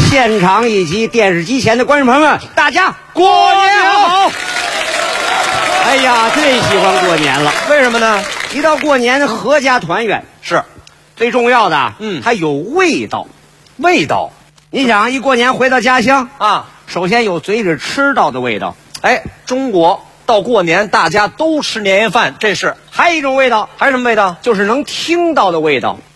现场以及电视机前的观众朋友们，大家过年好！哎呀，最喜欢过年了。 为什么呢？ 一到过年，阖家团圆是最重要的。它有味道。 味道， 你想，一过年回到家乡啊， 首先有嘴里吃到的味道。 哎，中国到过年大家都吃年夜饭，这是。 还有一种味道， 还有什么味道？ 就是能听到的味道。